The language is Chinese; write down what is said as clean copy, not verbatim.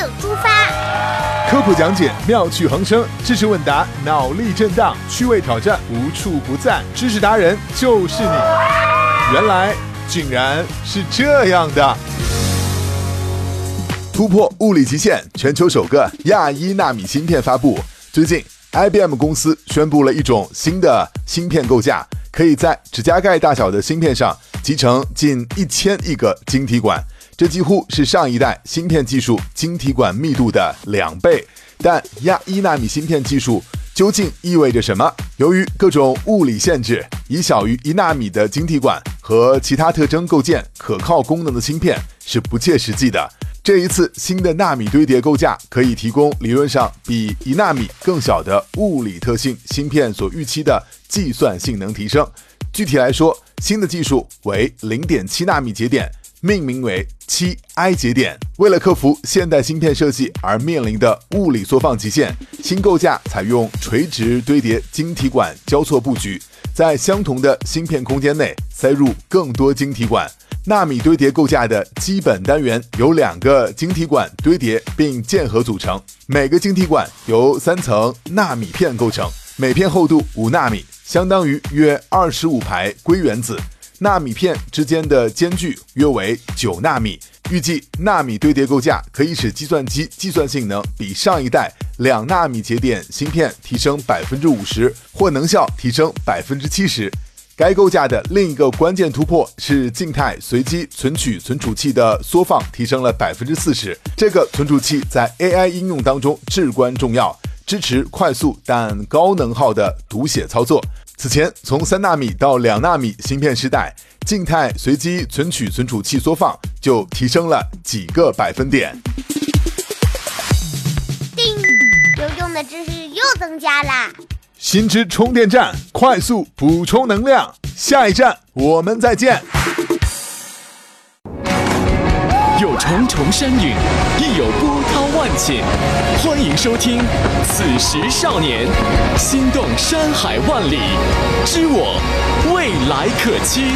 出发。 科普讲解妙趣横生，知识问答脑力震荡，趣味挑战无处不在，知识达人就是你。原来竟然是这样的！突破物理极限，全球首个亚1纳米芯片发布。最近 IBM 公司宣布了一种新的芯片构架，可以在指甲盖大小的芯片上集成近1000亿个晶体管，这几乎是上一代芯片技术晶体管密度的2倍。但亚1纳米芯片技术究竟意味着什么？由于各种物理限制，以小于1纳米的晶体管和其他特征构建可靠功能的芯片是不切实际的。这一次新的纳米堆叠构架可以提供理论上比1纳米更小的物理特性芯片所预期的计算性能提升。具体来说，新的技术为 0.7 纳米节点，命名为 7i 节点。为了克服现代芯片设计而面临的物理缩放极限，新构架采用垂直堆叠晶体管交错布局，在相同的芯片空间内塞入更多晶体管。纳米堆叠构架的基本单元由2个晶体管堆叠并键合组成，每个晶体管由3层纳米片构成，每片厚度5纳米，相当于约25排硅原子。纳米片之间的间距约为9纳米。预计纳米堆叠构架可以使计算机计算性能比上一代2纳米节点芯片提升 50%， 或能效提升 70%。该构架的另一个关键突破是静态随机存取存储器的缩放提升了 40%。 这个存储器在 AI 应用当中至关重要，支持快速但高能耗的读写操作。此前从3纳米到2纳米芯片时代，静态随机存取存储器缩放就提升了几个百分点。 叮，有用的知识又增加啦！ 新知充电站，快速补充能量。下一站我们再见。 有重重山岭，亦有波涛万险。欢迎收听《此时少年》，心动山海万里，知我未来可期。